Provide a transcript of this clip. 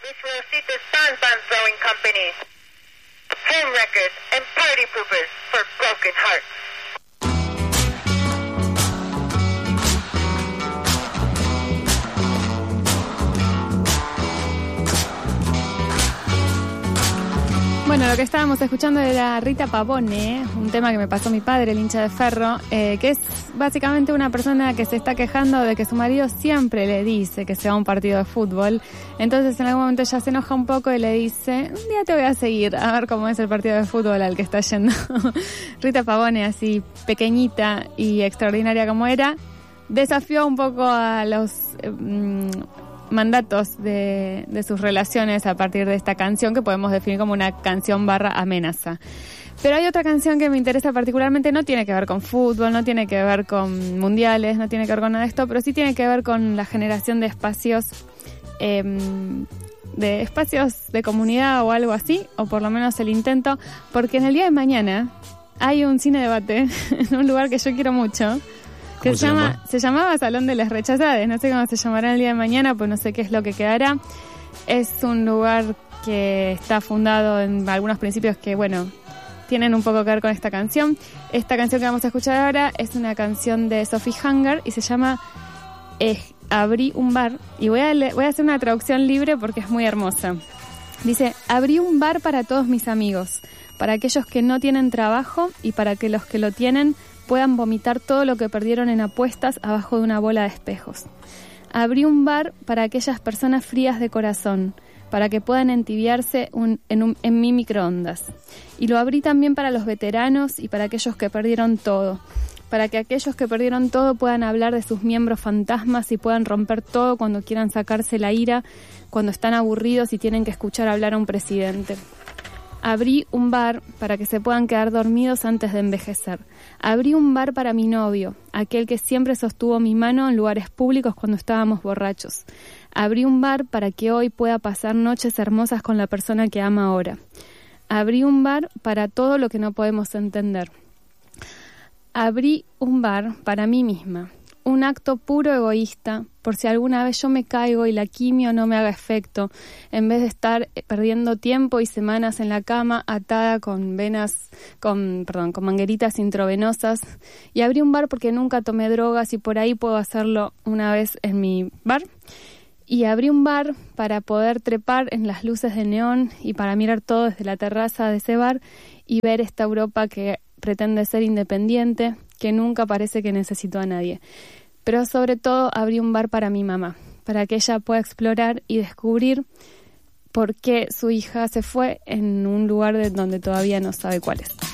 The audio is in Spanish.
This Rosita's Fan Throwing Company. Home wreckers and party poopers for broken hearts. Bueno, lo que estábamos escuchando era Rita Pavone, un tema que me pasó mi padre, el hincha de Ferro, que es básicamente una persona que se está quejando de que su marido siempre le dice que se va a un partido de fútbol. Entonces en algún momento ella se enoja un poco y le dice, un día te voy a seguir a ver cómo es el partido de fútbol al que está yendo. Rita Pavone, así pequeñita y extraordinaria como era, desafió un poco a los mandatos de sus relaciones a partir de esta canción que podemos definir como una canción / amenaza. Pero hay otra canción que me interesa particularmente, no tiene que ver con fútbol, no tiene que ver con mundiales, no tiene que ver con nada de esto, pero sí tiene que ver con la generación de espacios de comunidad o algo así, o por lo menos el intento, porque en el día de mañana hay un cine debate en un lugar que yo quiero mucho, que se llamaba Salón de las Rechazadas. No sé cómo se llamará el día de mañana, pues no sé qué es lo que quedará. Es un lugar que está fundado en algunos principios que, bueno, tienen un poco que ver con esta canción. Esta canción que vamos a escuchar ahora es una canción de Sophie Hunger y se llama Abrí un bar. Y voy a hacer una traducción libre porque es muy hermosa. Dice, abrí un bar para todos mis amigos, para aquellos que no tienen trabajo y para que los que lo tienen puedan vomitar todo lo que perdieron en apuestas abajo de una bola de espejos. Abrí un bar para aquellas personas frías de corazón, para que puedan entibiarse en mi microondas. Y lo abrí también para los veteranos y para aquellos que perdieron todo, para que aquellos que perdieron todo puedan hablar de sus miembros fantasmas y puedan romper todo cuando quieran sacarse la ira, cuando están aburridos y tienen que escuchar hablar a un presidente. Abrí un bar para que se puedan quedar dormidos antes de envejecer. Abrí un bar para mi novio, aquel que siempre sostuvo mi mano en lugares públicos cuando estábamos borrachos. Abrí un bar para que hoy pueda pasar noches hermosas con la persona que ama ahora. Abrí un bar para todo lo que no podemos entender. Abrí un bar para mí misma. Un acto puro egoísta, por si alguna vez yo me caigo y la quimio no me haga efecto, en vez de estar perdiendo tiempo y semanas en la cama atada con mangueritas intravenosas. Y abrí un bar porque nunca tomé drogas y por ahí puedo hacerlo una vez en mi bar. Y abrí un bar para poder trepar en las luces de neón y para mirar todo desde la terraza de ese bar y ver esta Europa que pretende ser independiente, que nunca parece que necesitó a nadie. Pero sobre todo abrí un bar para mi mamá, para que ella pueda explorar y descubrir por qué su hija se fue en un lugar de donde todavía no sabe cuál es.